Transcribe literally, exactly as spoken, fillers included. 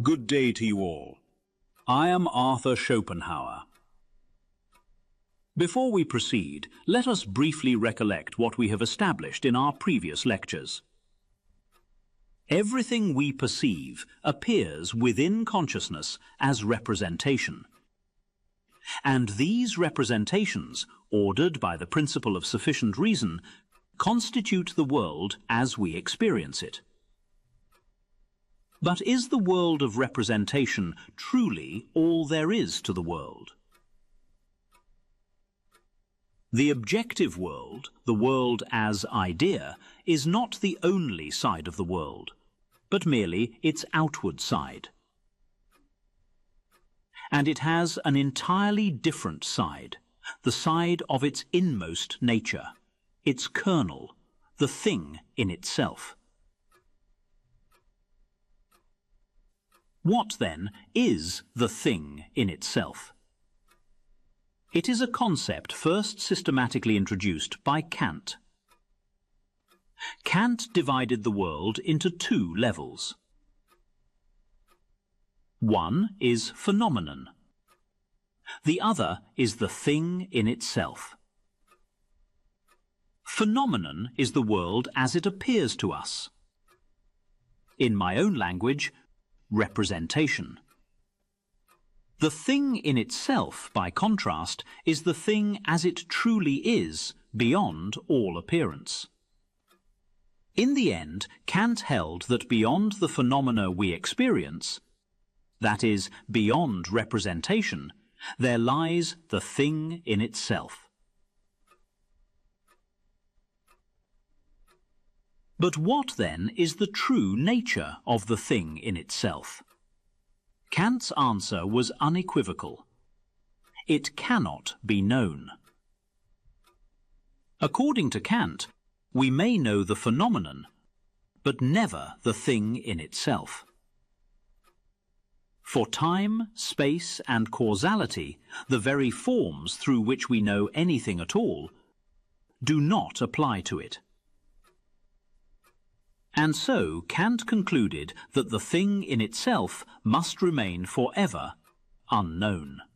Good day to you all. I am Arthur Schopenhauer. Before we proceed, let us briefly recollect what we have established in our previous lectures. Everything we perceive appears within consciousness as representation. And these representations, ordered by the principle of sufficient reason, constitute the world as we experience it. But is the world of representation truly all there is to the world? The objective world, the world as idea, is not the only side of the world, but merely its outward side. And it has an entirely different side, the side of its inmost nature, its kernel, the thing in itself. What, then, is the thing in itself? It is a concept first systematically introduced by Kant. Kant divided the world into two levels. One is phenomenon. The other is the thing in itself. Phenomenon is the world as it appears to us. In my own language, representation. The thing in itself, by contrast, is the thing as it truly is, beyond all appearance. In the end, Kant held that beyond the phenomena we experience, that is, beyond representation, there lies the thing in itself. But what, then, is the true nature of the thing in itself? Kant's answer was unequivocal. It cannot be known. According to Kant, we may know the phenomenon, but never the thing in itself. For time, space, and causality, the very forms through which we know anything at all, do not apply to it. And so Kant concluded that the thing in itself must remain forever unknown.